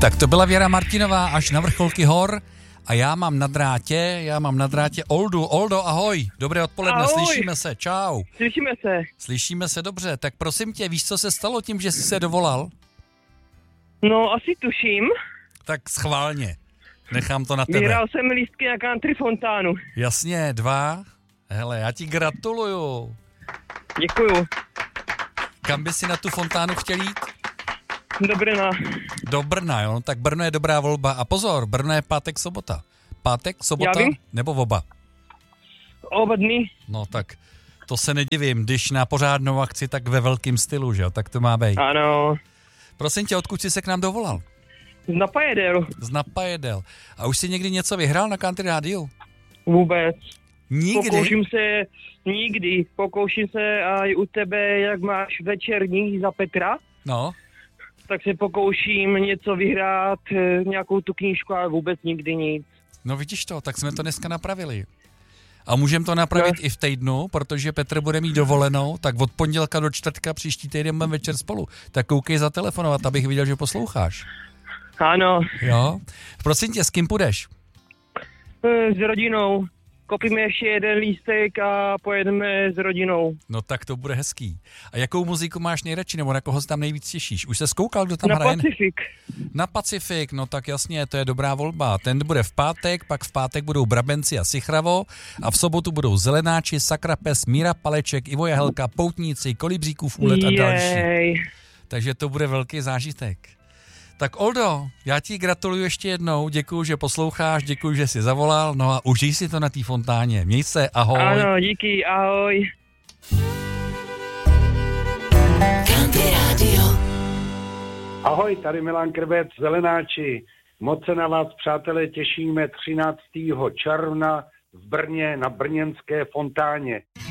Tak to byla Věra Martinová až na vrcholky hor a já mám na drátě Oldu. Oldo, ahoj, dobré odpoledne, ahoj. Slyšíme se, čau. Slyšíme se dobře, tak prosím tě, víš, co se stalo tím, že jsi se dovolal? No, asi tuším. Tak schválně, nechám to na tebe. Vyhrál jsem lístky na country fontánu. Jasně, 2. Hele, já ti gratuluju. Děkuju. Kam by si na tu fontánu chtěl jít? Do Brna, jo, tak Brno je dobrá volba. A pozor, Brno je pátek, sobota. Pátek, sobota, nebo oba? Oba dny. No tak, to se nedivím, když na pořádnou akci, tak ve velkým stylu, že jo, tak to má být. Ano. Prosím tě, odkud jsi se k nám dovolal? Z Napajedel. A už jsi někdy něco vyhrál na Country Rádiu? Vůbec. Nikdy? Pokouším se aj u tebe, jak máš večerní za Petra. No. Tak se pokouším něco vyhrát, nějakou tu knížku, ale vůbec nikdy nic. No vidíš to, tak jsme to dneska napravili. A můžeme to napravit i v týdnu, protože Petr bude mít dovolenou, tak od pondělka do čtvrtka příští týden budeme večer spolu. Tak koukej zatelefonovat, abych viděl, že posloucháš. Ano. Jo? Prosím tě, s kým půjdeš? S rodinou. Kopíme ještě jeden lístek a pojedeme s rodinou. No tak to bude hezký. A jakou muziku máš nejradši, nebo na koho se tam nejvíc těšíš? Už se zkoukal, kdo tam hraje? Na Pacifik, no tak jasně, to je dobrá volba. Ten bude v pátek, pak v pátek budou Brabenci a Sichravo a v sobotu budou Zelenáči, Sakrapes, Míra Paleček, Ivo Jahelka, Poutníci, Kolibříkův úlet a další. Takže to bude velký zážitek. Tak Oldo, já ti gratuluju ještě jednou, děkuju, že posloucháš, děkuju, že jsi zavolal, no a užij si to na té fontáně. Měj se, ahoj. Ano, díky, ahoj. Country Radio. Ahoj, tady Milan Krbec, Zelenáči. Moc se na vás, přátelé, těšíme 13. června v Brně na brněnské fontáně.